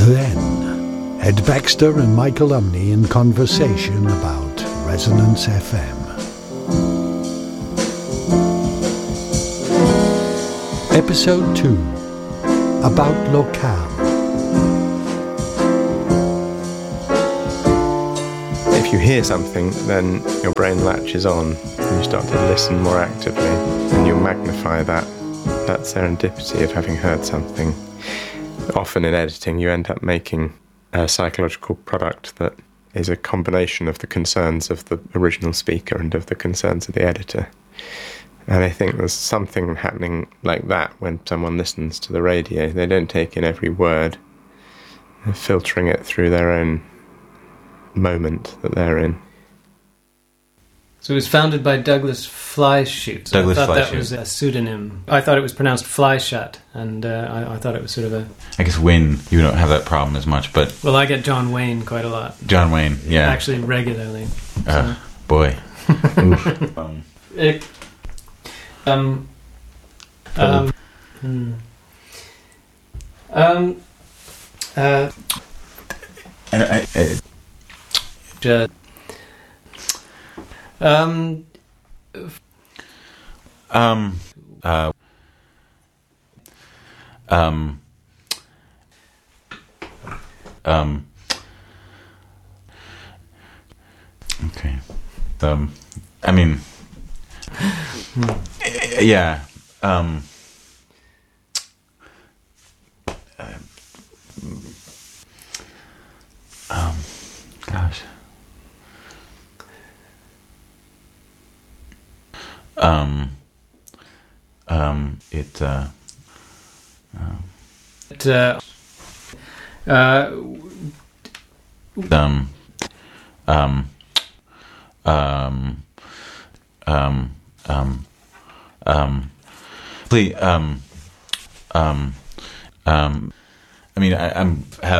Then, Ed Baxter and Michael Umney in conversation about Resonance FM. Episode 2, about locale. If you hear something, then your brain latches on and you start to listen more actively, and you magnify that serendipity of having heard something. Often in editing, you end up making a psychological product that is a combination of the concerns of the original speaker and of the concerns of the editor. And I think there's something happening like that when someone listens to the radio. They don't take in every word, they're filtering it through their own moment that they're in. So it was founded by Douglas Fleischut. So I thought that was a pseudonym. I thought it was pronounced Fleischut, and I thought it was sort of a... I guess Wayne, you don't have that problem as much, but... Well, I get John Wayne quite a lot. John Wayne, yeah. Actually, regularly. Boy. Okay. I mean, yeah. Gosh. I mean, I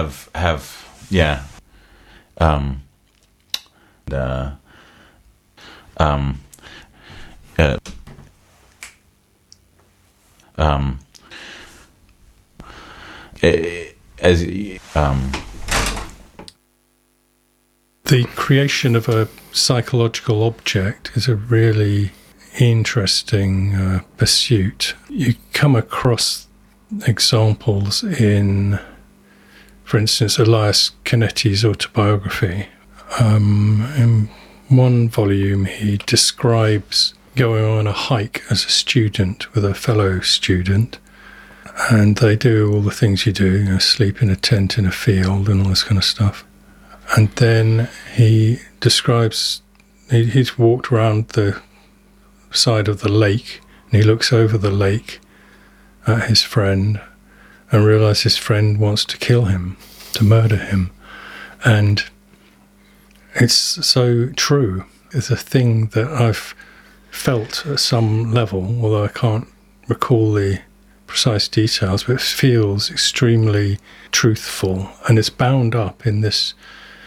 The creation of a psychological object is a really interesting pursuit. You come across examples in, for instance, Elias Canetti's autobiography. In one volume, he describes going on a hike as a student with a fellow student, and they do all the things you do, sleep in a tent in a field and all this kind of stuff. And then he describes he's walked around the side of the lake, and he looks over the lake at his friend and realises his friend wants to kill him, to murder him. And it's so true. It's a thing that I've felt at some level, although I can't recall the precise details, but it feels extremely truthful, and it's bound up in this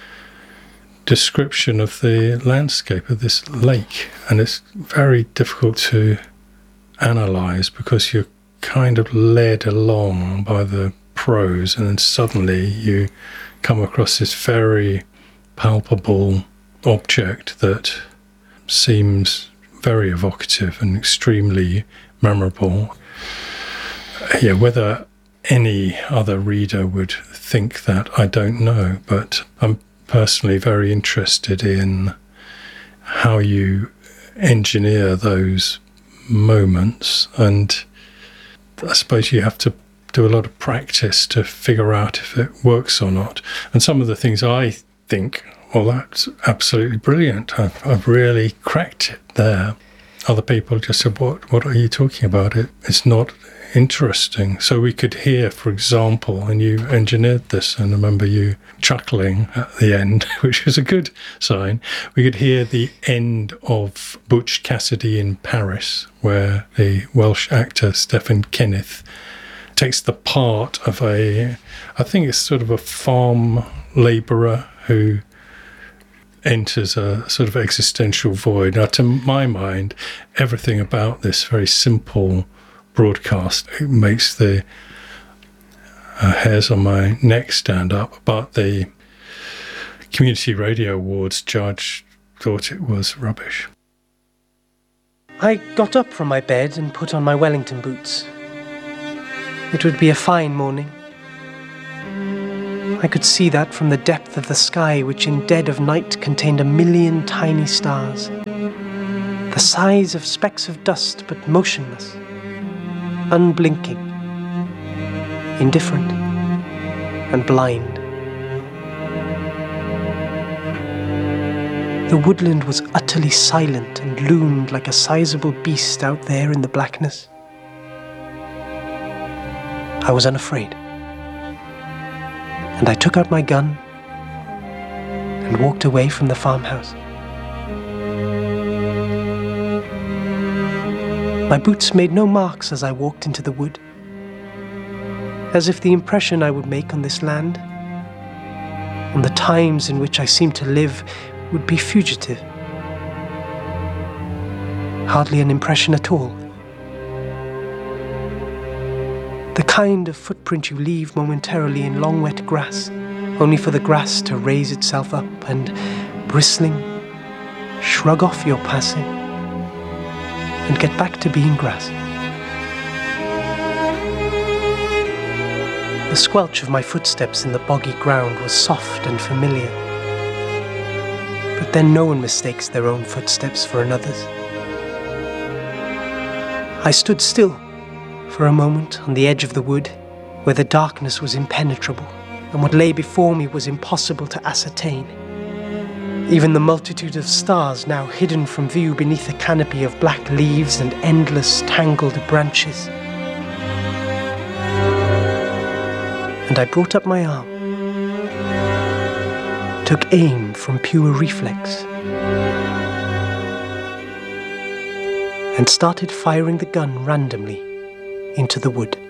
description of the landscape of this lake, and it's very difficult to analyse because you're kind of led along by the prose, and then suddenly you come across this very palpable object that seems very evocative and extremely memorable. Yeah, whether any other reader would think that, I don't know, but I'm personally very interested in how you engineer those moments, and I suppose you have to do a lot of practice to figure out if it works or not. And some of the things I think, well, that's absolutely brilliant, I've really cracked it there. Other people just said, what are you talking about? It's not interesting. So we could hear, for example, and you engineered this, and I remember you chuckling at the end, which is a good sign. We could hear the end of Butch Cassidy in Paris, where the Welsh actor Stephen Kenneth takes the part of I think it's sort of a farm labourer who enters a sort of existential void. Now, to my mind, everything about this very simple broadcast, it makes the hairs on my neck stand up, but the Community Radio Awards judge thought it was rubbish. I got up from my bed and put on my Wellington boots. It would be a fine morning. I could see that from the depth of the sky, which in dead of night contained 1,000,000 tiny stars, the size of specks of dust but motionless, unblinking, indifferent and blind. The woodland was utterly silent and loomed like a sizable beast out there in the blackness. I was unafraid, and I took out my gun and walked away from the farmhouse. My boots made no marks as I walked into the wood, as if the impression I would make on this land, on the times in which I seemed to live, would be fugitive. Hardly an impression at all. The kind of footprint you leave momentarily in long wet grass, only for the grass to raise itself up and, bristling, shrug off your passing and get back to being grass. The squelch of my footsteps in the boggy ground was soft and familiar. But then no one mistakes their own footsteps for another's. I stood still for a moment on the edge of the wood, where the darkness was impenetrable, and what lay before me was impossible to ascertain. Even the multitude of stars now hidden from view beneath a canopy of black leaves and endless tangled branches. And I brought up my arm, took aim from pure reflex, and started firing the gun randomly into the wood.